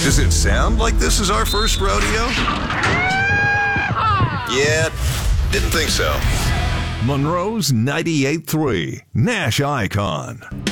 Does it sound like this is our first rodeo? Yeah, didn't think so. Monroe's 98.3, Nash Icon.